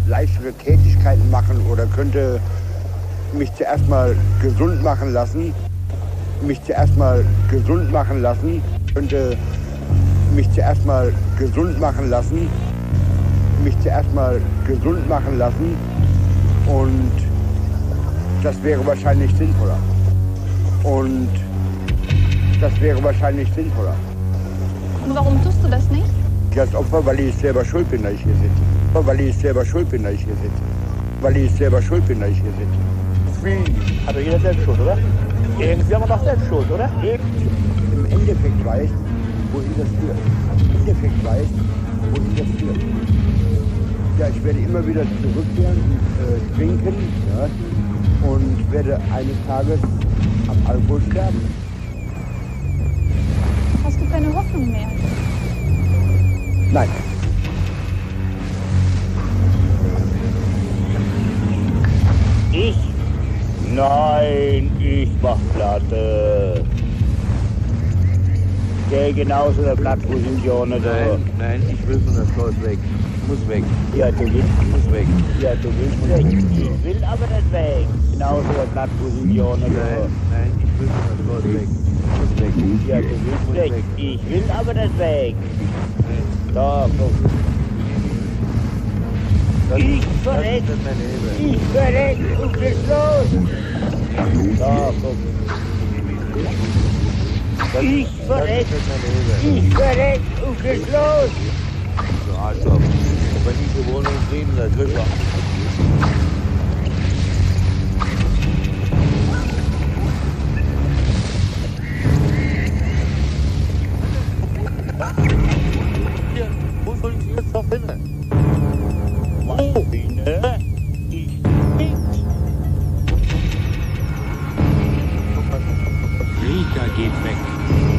leichtere Tätigkeiten machen oder könnte mich zuerst mal gesund machen lassen. Könnte mich zuerst mal gesund machen lassen. Und das wäre wahrscheinlich sinnvoller. Und warum tust du das nicht? Das Opfer, weil ich selber schuld bin, dass ich hier sitze. Wie? Hat doch jeder selbst schuld, oder? Irgendwie haben wir doch selbst schuld, oder? Im Endeffekt weiß, wohin das führt. Ja, ich werde immer wieder zurückkehren und trinken, ja, und werde eines Tages am Alkohol sterben. Hast du keine Hoffnung mehr? Nein. Ich? Nein, ich mach Platte. Der genauso der Blattposition. Nein, ich will von der Schloss weg. Muss weg. Ja, du willst weg. Ja, du willst weg. Ich will aber nicht weg. Genauso der Blattposition. Nein, ich will von der Schloss weg. Muss weg. Ja, du willst weg. Ich will aber nicht weg. Da, guck. Ich verreck und krieg's los. Da, guck. Ich verreck und krieg's los. So, also, wenn ich die Wohnung kriegen, dann krieg ich. Wo soll ich jetzt noch hin? Wo bin ich? Ich nicht. Rika geht weg.